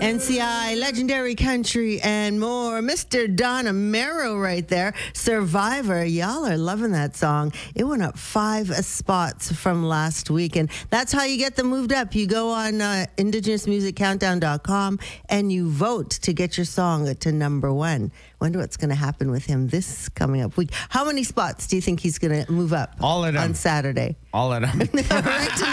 NCI, Legendary Country, and more. Mr. Don Amero right there. Survivor. Y'all are loving that song. It went up 5 spots from last week, and that's how you get them moved up. You go on indigenousmusiccountdown.com and you vote to get your song to number 1. Wonder what's going to happen with him this coming up week. How many spots do you think he's going to move up All of them on Saturday? All of them. Right